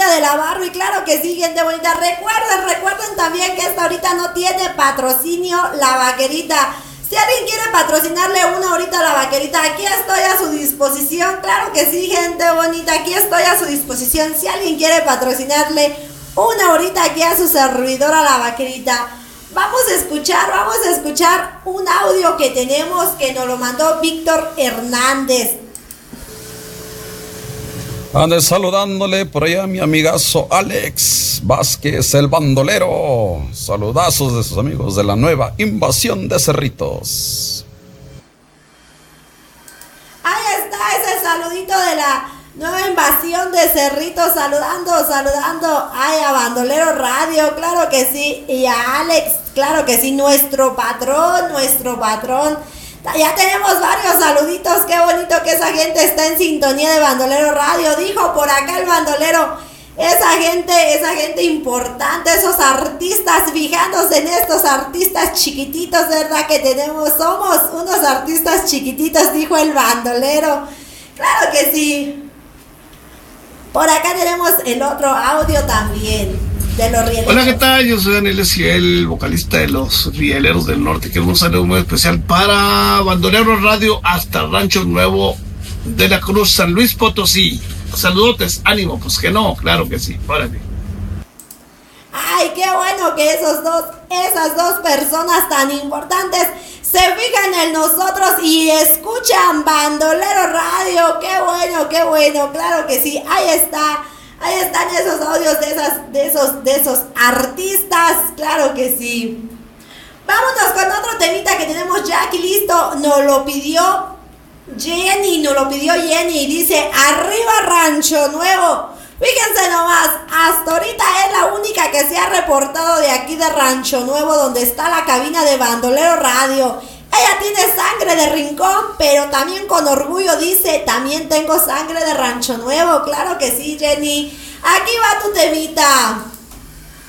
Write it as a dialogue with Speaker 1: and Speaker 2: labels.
Speaker 1: vaquerita de la Barbie, claro que sí, gente bonita. Recuerden también que esta ahorita no tiene patrocinio la vaquerita. Si alguien quiere patrocinarle una horita a la vaquerita, aquí estoy a su disposición. Claro que sí, gente bonita, aquí estoy a su disposición. Si alguien quiere patrocinarle una horita aquí a su servidora la vaquerita. Vamos a escuchar un audio que tenemos que nos lo mandó Víctor Hernández.
Speaker 2: Ande saludándole por allá a mi amigazo Alex Vázquez, el bandolero. Saludazos de sus amigos de la nueva invasión de Cerritos.
Speaker 1: Ahí está ese saludito de la nueva invasión de Cerritos, saludando a Bandolero Radio, claro que sí, y a Alex, claro que sí, nuestro patrón. Ya tenemos varios saluditos, qué bonito que esa gente está en sintonía de Bandolero Radio. Dijo por acá el bandolero, esa gente importante, esos artistas, fijándose en estos artistas chiquititos, ¿verdad? Que somos unos artistas chiquititos, dijo el bandolero. Claro que sí. Por acá tenemos el otro audio también. De los rieleros.
Speaker 3: Hola, ¿qué tal? Yo soy Daniel Esquivel, vocalista de los Rieleros del Norte. Quiero un saludo muy especial para Bandolero Radio hasta Rancho Nuevo de la Cruz, San Luis Potosí. Saludotes, ánimo, pues que no, claro que sí, órale.
Speaker 1: Ay, qué bueno que esas dos personas tan importantes se fijan en nosotros y escuchan Bandolero Radio. Qué bueno, claro que sí, ahí están esos audios de esos artistas, claro que sí. Vámonos con otro temita que tenemos ya aquí listo. Nos lo pidió Jenny, y dice, arriba Rancho Nuevo. Fíjense nomás, hasta ahorita es la única que se ha reportado de aquí de Rancho Nuevo, donde está la cabina de Bandolero Radio. Ella tiene sangre de Rincón, pero también con orgullo dice, también tengo sangre de Rancho Nuevo. Claro que sí, Jenny. Aquí va tu temita.